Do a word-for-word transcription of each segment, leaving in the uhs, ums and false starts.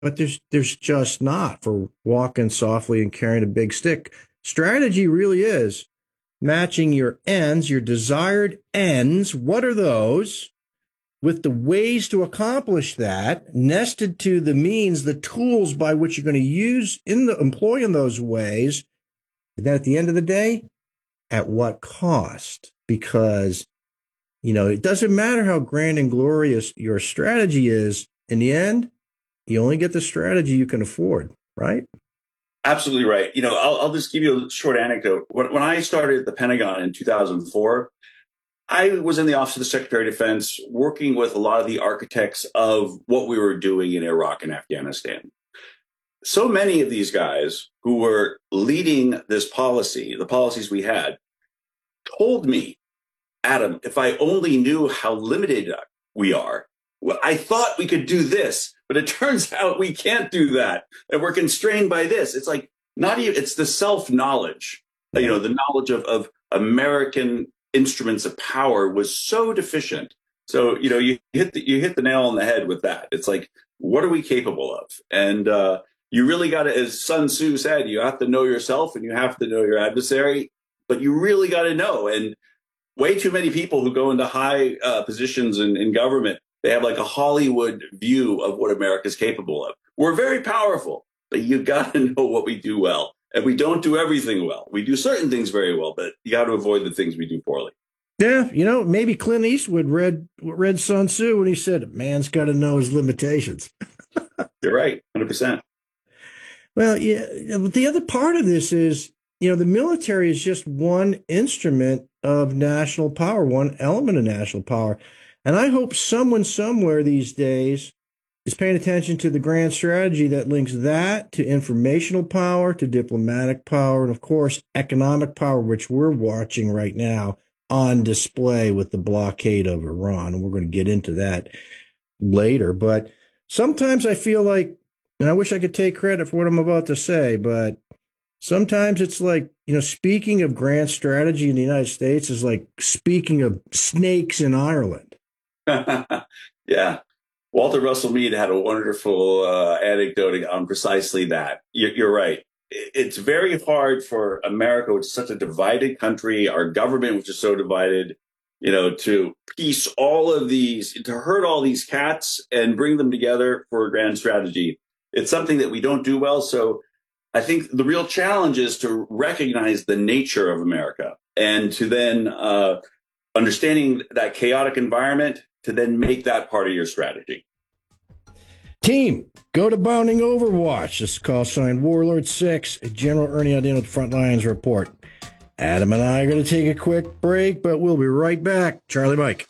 but there's there's just not for walking softly and carrying a big stick. Strategy really is matching your ends, your desired ends. What are those? With the ways to accomplish that, nested to the means, the tools by which you're going to use in the employ in those ways. And then at the end of the day, at what cost? Because, you know, it doesn't matter how grand and glorious your strategy is. In the end, you only get the strategy you can afford, right? Absolutely right. You know, I'll, I'll just give you a short anecdote. When, when I started at the Pentagon in two thousand four, I was in the Office of the Secretary of Defense working with a lot of the architects of what we were doing in Iraq and Afghanistan. So many of these guys who were leading this policy, the policies we had, told me, Adam, if I only knew how limited we are, well, I thought we could do this, but it turns out we can't do that. And we're constrained by this. It's like not even, it's the self-knowledge, you know, the knowledge of, of American instruments of power was so deficient. So, you know, you hit the, you hit the nail on the head with that. It's like, what are we capable of? And uh, you really got to, as Sun Tzu said, you have to know yourself and you have to know your adversary, but you really got to know. And way too many people who go into high uh, positions in, in government, they have like a Hollywood view of what America's capable of. We're very powerful, but you got to know what we do well. And we don't do everything well. We do certain things very well, but you got to avoid the things we do poorly. Yeah, you know, maybe Clint Eastwood read read Sun Tzu when he said, "Man's got to know his limitations." You're right, one hundred percent. Well, yeah, the other part of this is, you know, the military is just one instrument of national power, one element of national power. And I hope someone somewhere these days is paying attention to the grand strategy that links that to informational power, to diplomatic power, and of course, economic power, which we're watching right now on display with the blockade of Iran. And we're going to get into that later. But sometimes I feel like, and I wish I could take credit for what I'm about to say, but sometimes it's like, you know, speaking of grand strategy in the United States is like speaking of snakes in Ireland. Yeah. Walter Russell Mead had a wonderful uh, anecdote on precisely that. You're, you're right. It's very hard for America, which is such a divided country, our government, which is so divided, you know, to piece all of these, to herd all these cats and bring them together for a grand strategy. It's something that we don't do well. So I think the real challenge is to recognize the nature of America and to then uh, understanding that chaotic environment, to then make that part of your strategy. Team, go to Bounding Overwatch. This is call sign Warlord six, General Ernie Aldino with the Front Lines Report. Adam and I are going to take a quick break, but we'll be right back. Charlie Mike.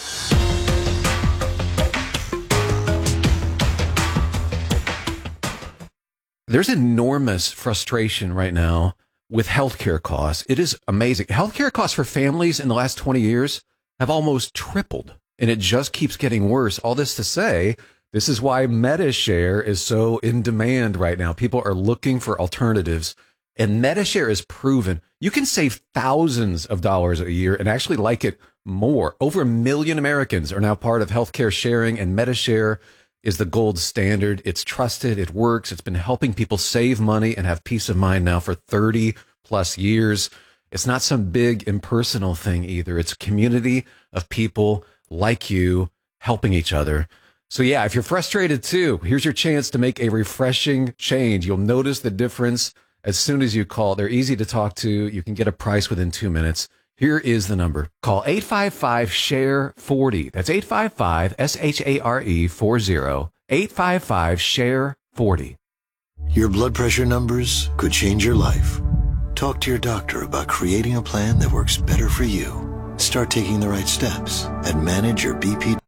There's enormous frustration right now with healthcare costs. It is amazing. Healthcare costs for families in the last twenty years have almost tripled. And it just keeps getting worse. All this to say, this is why MediShare is so in demand right now. People are looking for alternatives. And MediShare is proven you can save thousands of dollars a year and actually like it more. Over a million Americans are now part of healthcare sharing, and MediShare is the gold standard. It's trusted. It works. It's been helping people save money and have peace of mind now for thirty plus years. It's not some big impersonal thing either. It's a community of people like you helping each other. So yeah, if you're frustrated too, here's your chance to make a refreshing change. You'll notice the difference as soon as you call. They're easy to talk to. You can get a price within two minutes. Here is the number. Call eight five five, share forty. That's eight five five, S H A R E forty. eight five five, share forty. Your blood pressure numbers could change your life. Talk to your doctor about creating a plan that works better for you. Start taking the right steps and manage your B P.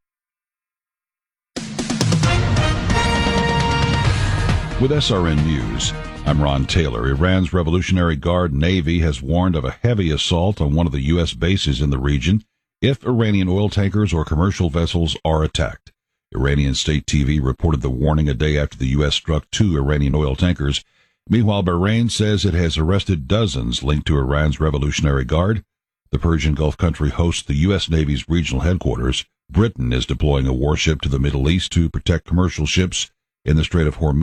With S R N News, I'm Ron Taylor. Iran's Revolutionary Guard Navy has warned of a heavy assault on one of the U S bases in the region if Iranian oil tankers or commercial vessels are attacked. Iranian state T V reported the warning a day after the U S struck two Iranian oil tankers. Meanwhile, Bahrain says it has arrested dozens linked to Iran's Revolutionary Guard. The Persian Gulf country hosts the U S Navy's regional headquarters. Britain is deploying a warship to the Middle East to protect commercial ships in the Strait of Hormuz.